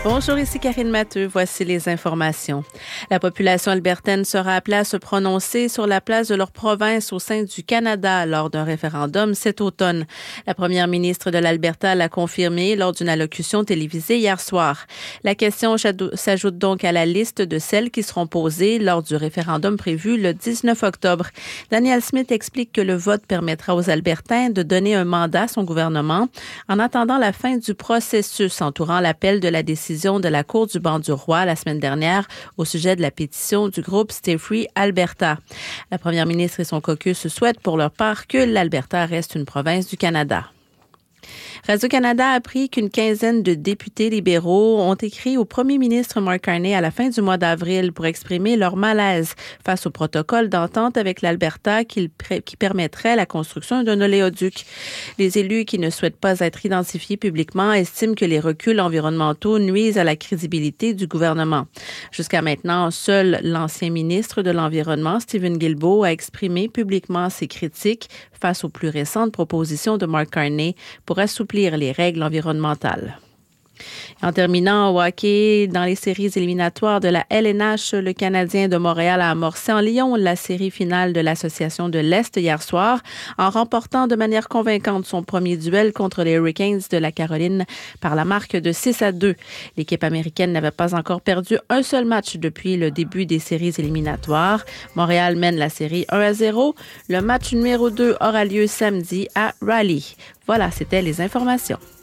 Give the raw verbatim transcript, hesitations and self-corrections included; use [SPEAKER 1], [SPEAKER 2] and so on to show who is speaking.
[SPEAKER 1] Bonjour, ici Karine Matteux. Voici les informations. La population albertaine sera appelée à se prononcer sur la place de leur province au sein du Canada lors d'un référendum cet automne. La première ministre de l'Alberta l'a confirmé lors d'une allocution télévisée hier soir. La question s'ajoute donc à la liste de celles qui seront posées lors du référendum prévu le dix-neuf octobre. Danielle Smith explique que le vote permettra aux Albertains de donner un mandat à son gouvernement en attendant la fin du processus entourant l'appel de la décision de la Cour du banc du roi la semaine dernière au sujet de la pétition du groupe Stay Free Alberta. La première ministre et son caucus souhaitent pour leur part que l'Alberta reste une province du Canada. Radio-Canada a appris qu'une quinzaine de députés libéraux ont écrit au premier ministre Mark Carney à la fin du mois d'avril pour exprimer leur malaise face au protocole d'entente avec l'Alberta qui, qui permettrait la construction d'un oléoduc. Les élus qui ne souhaitent pas être identifiés publiquement estiment que les reculs environnementaux nuisent à la crédibilité du gouvernement. Jusqu'à maintenant, seul l'ancien ministre de l'Environnement, Steven Guilbeault, a exprimé publiquement ses critiques face aux plus récentes propositions de Mark Carney pour assouplir les règles environnementales. En terminant au hockey, dans les séries éliminatoires de la L N H, le Canadien de Montréal a amorcé en Lyon la série finale de l'Association de l'Est hier soir en remportant de manière convaincante son premier duel contre les Hurricanes de la Caroline par la marque de six à deux. L'équipe américaine n'avait pas encore perdu un seul match depuis le début des séries éliminatoires. Montréal mène la série un à zéro. Le match numéro deux aura lieu samedi à Raleigh. Voilà, c'était les informations.